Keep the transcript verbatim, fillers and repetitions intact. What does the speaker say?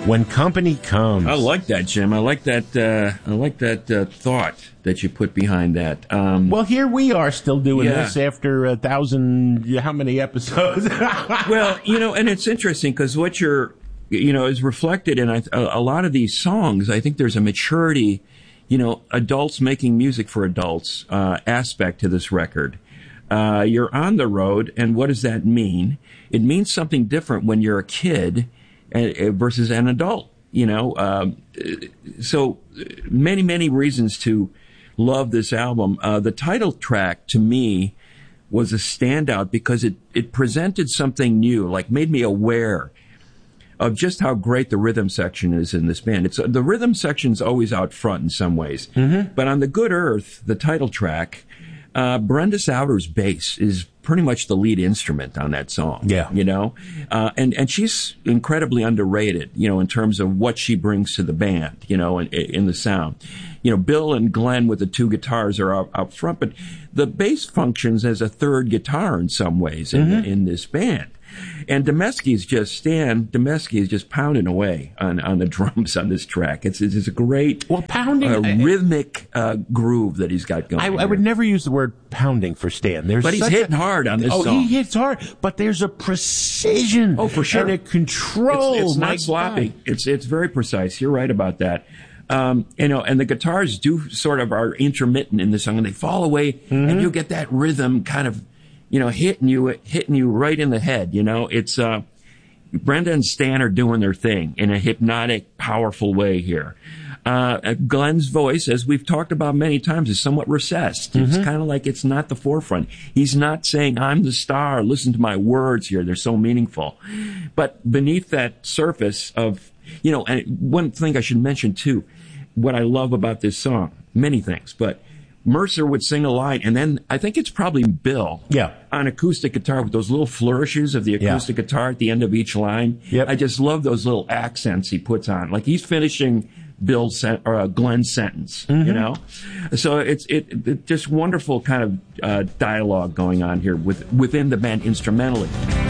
When Company Comes. I like that, Jim. I like that. Uh, I like that uh, thought that you put behind that. Um, well, here we are still doing yeah. this after a thousand. How many episodes? Well, you know, and it's interesting because what you're, you know, is reflected in a, a lot of these songs. I think there's a maturity, you know, adults making music for adults uh, aspect to this record. Uh, you're on the road, and what does that mean? It means something different when you're a kid versus an adult, you know. Um, so many, many reasons to love this album. Uh, the title track, to me, was a standout because it, it presented something new, like made me aware of just how great the rhythm section is in this band. It's the rhythm section's always out front in some ways. Mm-hmm. But on The Good Earth, the title track, uh, Brenda Souther's bass is pretty much the lead instrument on that song. Yeah. You know? Uh, and, and she's incredibly underrated, you know, in terms of what she brings to the band, you know, in, in the sound. You know, Bill and Glenn with the two guitars are out, out front, but the bass functions as a third guitar in some ways in, Mm-hmm. in this band. And Demesky's just, Stan Demesky is just pounding away on, on the drums on this track. It's, it's a great well, pounding, uh, I, rhythmic uh, groove that he's got going. I, I would never use the word pounding for Stan. There's but he's hitting a, hard on this oh, song. he hits hard, but there's a precision. Oh, for sure. And a control. It's, it's My not sloppy. God. It's it's very precise. You're right about that. Um, you know, and the guitars do sort of are intermittent in the song, and they fall away, Mm-hmm. and you get that rhythm kind of, you know, hitting you, hitting you right in the head. You know, it's uh, Brenda and Stan are doing their thing in a hypnotic, powerful way here. Uh, Glenn's voice, as we've talked about many times, is somewhat recessed. It's Mm-hmm. kind of like it's not the forefront. He's not saying, I'm the star, listen to my words here, they're so meaningful. But beneath that surface of, you know, and one thing I should mention too, what I love about this song, many things, but Mercer would sing a line, and then I think it's probably Bill Yeah. on acoustic guitar with those little flourishes of the acoustic Yeah. guitar at the end of each line. Yep. I just love those little accents he puts on. Like he's finishing Bill's sen- or uh, Glenn's sentence, Mm-hmm. you know? So it's it, it just wonderful kind of uh, dialogue going on here with within the band instrumentally.